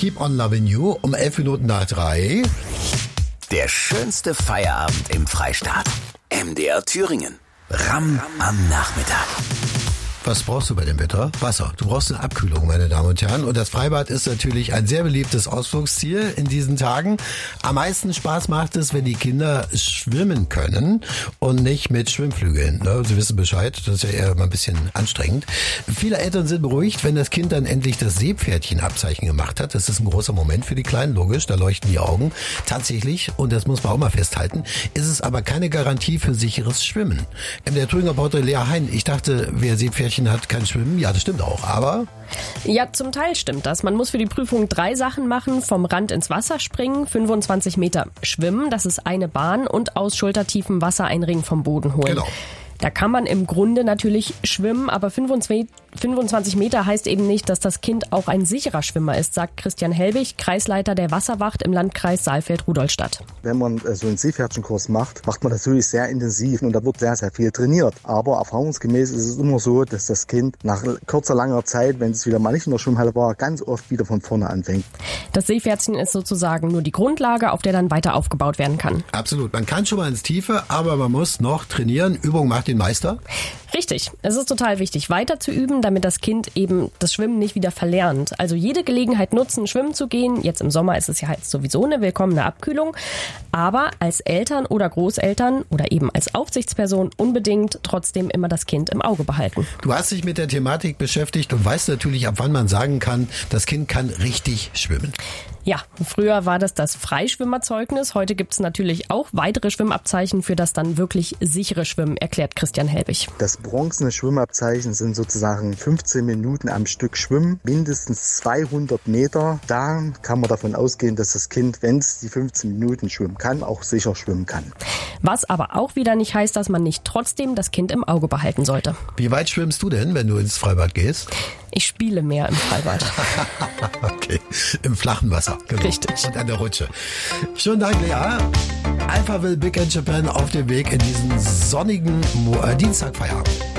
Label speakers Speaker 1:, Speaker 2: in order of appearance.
Speaker 1: Keep on Loving You um 3:11.
Speaker 2: Der schönste Feierabend im Freistaat. MDR Thüringen. Ramm am Nachmittag.
Speaker 1: Was brauchst du bei dem Wetter? Wasser. Du brauchst eine Abkühlung, meine Damen und Herren. Und das Freibad ist natürlich ein sehr beliebtes Ausflugsziel in diesen Tagen. Am meisten Spaß macht es, wenn die Kinder schwimmen können und nicht mit Schwimmflügeln. Sie wissen Bescheid, das ist ja eher mal ein bisschen anstrengend. Viele Eltern sind beruhigt, wenn das Kind dann endlich das Seepferdchen-Abzeichen gemacht hat. Das ist ein großer Moment für die Kleinen, logisch, da leuchten die Augen. Tatsächlich, und das muss man auch mal festhalten, ist es aber keine Garantie für sicheres Schwimmen. Der Thüringer Reporter Lea Hein, ich dachte, wer Seepferdchen hat, kein Schwimmen. Ja, das stimmt auch, aber...
Speaker 3: Ja, zum Teil stimmt das. Man muss für die Prüfung 3 Sachen machen. Vom Rand ins Wasser springen, 25 Meter schwimmen, das ist eine Bahn, und aus schultertiefem Wasser einen Ring vom Boden holen.
Speaker 1: Genau.
Speaker 3: Da kann man im Grunde natürlich schwimmen, aber 25 Meter heißt eben nicht, dass das Kind auch ein sicherer Schwimmer ist, sagt Christian Helbig, Kreisleiter der Wasserwacht im Landkreis Saalfeld-Rudolstadt.
Speaker 4: Wenn man so einen Seepferdchenkurs macht man das natürlich sehr intensiv und da wird sehr, sehr viel trainiert. Aber erfahrungsgemäß ist es immer so, dass das Kind nach kurzer, langer Zeit, wenn es wieder mal nicht in der Schwimmhalle war, ganz oft wieder von vorne anfängt.
Speaker 3: Das Seepferdchen ist sozusagen nur die Grundlage, auf der dann weiter aufgebaut werden kann.
Speaker 1: Absolut. Man kann schon mal ins Tiefe, aber man muss noch trainieren. Übung macht den Meister.
Speaker 3: Richtig. Es ist total wichtig, weiter zu üben, damit das Kind eben das Schwimmen nicht wieder verlernt. Also jede Gelegenheit nutzen, schwimmen zu gehen. Jetzt im Sommer ist es ja halt sowieso eine willkommene Abkühlung. Aber als Eltern oder Großeltern oder eben als Aufsichtsperson unbedingt trotzdem immer das Kind im Auge behalten.
Speaker 1: Du hast dich mit der Thematik beschäftigt und weißt natürlich, ab wann man sagen kann, das Kind kann richtig schwimmen.
Speaker 3: Ja, früher war das Freischwimmerzeugnis. Heute gibt es natürlich auch weitere Schwimmabzeichen für das dann wirklich sichere Schwimmen, erklärt Christian Helbig.
Speaker 4: Das bronzene Schwimmabzeichen sind sozusagen 15 Minuten am Stück Schwimmen, mindestens 200 Meter. Da kann man davon ausgehen, dass das Kind, wenn es die 15 Minuten schwimmen kann, auch sicher schwimmen kann.
Speaker 3: Was aber auch wieder nicht heißt, dass man nicht trotzdem das Kind im Auge behalten sollte.
Speaker 1: Wie weit schwimmst du denn, wenn du ins Freibad gehst?
Speaker 3: Ich spiele mehr im Freibad.
Speaker 1: Okay, im flachen Wasser. Genau.
Speaker 3: Richtig.
Speaker 1: Und an der Rutsche. Schönen Dank, Lea. Alphaville Big in Japan auf dem Weg in diesen sonnigen Dienstagfeierabend.